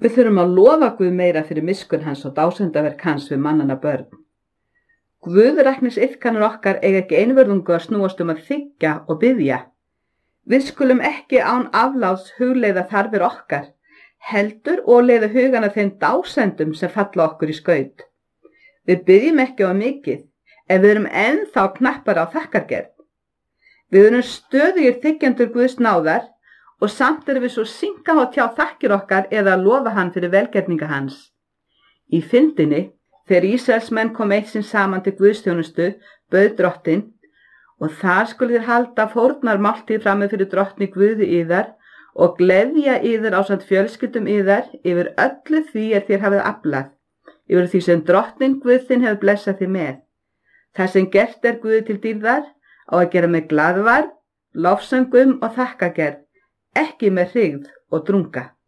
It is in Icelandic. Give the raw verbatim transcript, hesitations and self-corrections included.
Við þurfum að lofa Guð meira fyrir miskunn hans og dásendaverk hans við mannanna börn. Guðræknisiðkanir okkar eiga ekki einvörðungu að snúast um að þiggja og biðja. Við skulum ekki án afláts hugleiða þarfir okkar, heldur og leiða hugana þeim dásendum sem falla okkur í skaut. Við biðjum ekki á mikið, ef við erum ennþá knappar á þakkargerð. Við erum stöðugir þiggjendur Guðs náðar og samt erum við svo syngahá tjá þakkir okkar eða að lofa hann fyrir velgerninga hans. Í fyndinni, þegar Ísraelsmenn kom eitt sinn saman til Guðsþjónustu, bauð drottinn, og þar skulu þér halda fórnarmáltíð frammi fyrir drottni Guði yðar og gleðja yðar ásamt fjölskyldum yðar yfir öllu því er þér hafið aflað, yfir því sem drottinn Guð þinn hefur blessað þig með. Það sem gert er Guði til dýrðar á að gera með glaðvar, lofsöngum og þakkagerð, ekki með hryggð og drunga.